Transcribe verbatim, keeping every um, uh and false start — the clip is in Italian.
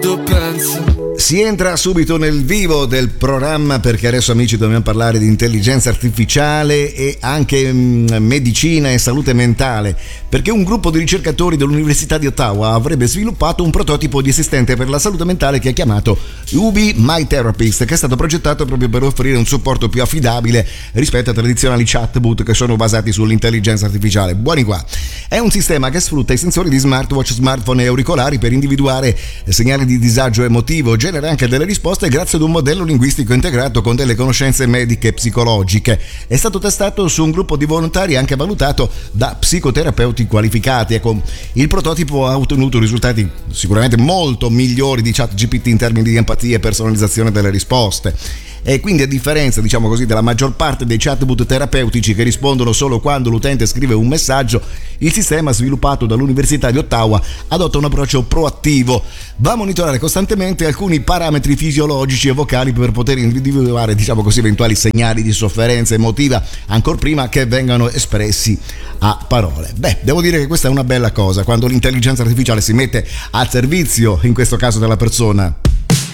tu pensi. Si entra subito nel vivo del programma, perché adesso, amici, dobbiamo parlare di intelligenza artificiale e anche mh, medicina e salute mentale, perché un gruppo di ricercatori dell'Università di Ottawa avrebbe sviluppato un prototipo di assistente per la salute mentale che ha chiamato Ubi My Therapist, che è stato progettato proprio per offrire un supporto più affidabile rispetto a tradizionali chatbot che sono basati sull'intelligenza artificiale. Buoni qua! È un sistema che sfrutta i sensori di smartwatch, smartphone e auricolari per individuare segnali di disagio emotivo, genera anche delle risposte grazie ad un modello linguistico integrato con delle conoscenze mediche e psicologiche. È stato testato su un gruppo di volontari e anche valutato da psicoterapeuti qualificati. Ecco, il prototipo ha ottenuto risultati sicuramente molto migliori di ChatGPT in termini di empatia e personalizzazione delle risposte. E quindi, a differenza, diciamo così, della maggior parte dei chatbot terapeutici che rispondono solo quando l'utente scrive un messaggio, il sistema sviluppato dall'Università di Ottawa adotta un approccio proattivo. Va a monitorare costantemente alcuni parametri fisiologici e vocali per poter individuare, diciamo così, eventuali segnali di sofferenza emotiva ancor prima che vengano espressi a parole. Beh, devo dire che questa è una bella cosa, quando l'intelligenza artificiale si mette al servizio, in questo caso, della persona.